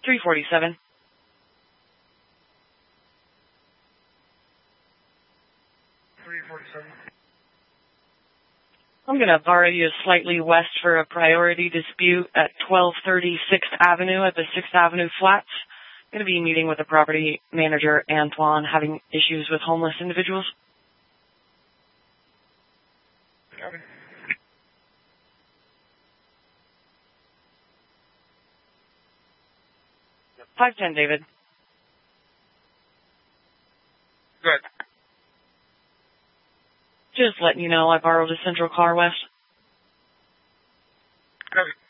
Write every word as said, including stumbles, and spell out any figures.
three forty-seven. three forty-seven. I'm going to borrow you slightly west for a priority dispute at twelve thirty sixth Avenue at the sixth Avenue Flats. I'm going to be meeting with the property manager, Antoine, having issues with homeless individuals. Okay. five ten, David. Good. Just letting you know I borrowed a Central Car West. Okay.